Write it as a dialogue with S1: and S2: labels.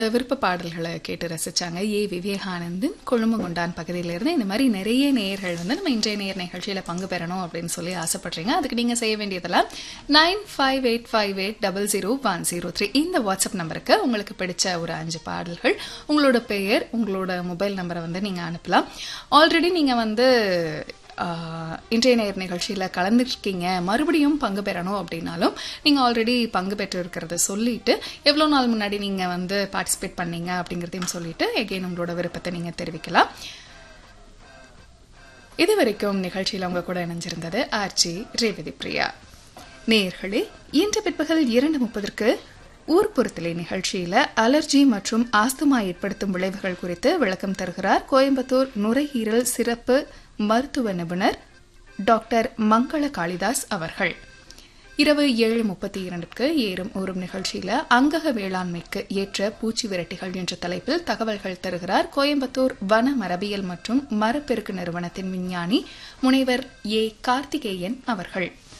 S1: விருப்ப பாடல்களை கேட்டு ரசிச்சாங்க. விவேகானந்தன் கொழும்புகொண்டான் பகுதியிலிருந்து. இந்த மாதிரி நிறைய நேயர்கள் நம்ம இன்றைய நேயர் நிகழ்ச்சியில பங்கு பெறணும் அப்படின்னு சொல்லி ஆசைப்படுறீங்க. அதுக்கு நீங்க செய்ய வேண்டியதெல்லாம் 9585800103 இந்த வாட்ஸ்அப் நம்பருக்கு உங்களுக்கு பிடிச்ச ஒரு 5 பாடல்கள், உங்களோட பெயர், உங்களோட மொபைல் நம்பரை நீங்க அனுப்பலாம். ஆல்ரெடி நீங்க இன்றைய நேர் நிகழ்ச்சியில கலந்துருக்கீங்க, மறுபடியும் பங்கு பெறணும் அப்படின்னாலும் நீங்க ஆல்ரெடி பங்கு பெற்று இருக்கிறத சொல்லிட்டு எவ்வளவு நாள் முன்னாடி நீங்க பார்ட்டிசிபேட் பண்ணீங்க அப்படிங்கறதையும் சொல்லிட்டு எகைன் உங்களோட விருப்பத்தை நீங்க தெரிவிக்கலாம். இதுவரைக்கும் நிகழ்ச்சியில உங்க கூட இணைஞ்சிருந்தது ஆர்ச்சி ரேவதி பிரியா. நேயர்களே, இன்று பிற்பகல் 2:30 ஊர்ப்புறத்திலே நிகழ்ச்சியில அலர்ஜி மற்றும் ஆஸ்துமா ஏற்படுத்தும் விளைவுகள் குறித்து விளக்கம் தருகிறார் கோயம்புத்தூர் நுரையீரல் சிறப்பு மருத்துவ நிபுணர் டாக்டர் மங்கள காளிதாஸ் அவர்கள். இரவு 7:32 ஏறும் ஊரும் நிகழ்ச்சியில அங்கக வேளாண்மைக்கு ஏற்ற பூச்சி விரட்டிகள் என்ற தலைப்பில் தகவல்கள் தருகிறார் கோயம்புத்தூர் வன மரபியல் மற்றும் மரப்பெருக்கு நிறுவனத்தின் விஞ்ஞானி முனைவர் கார்த்திகேயன் அவர்கள்.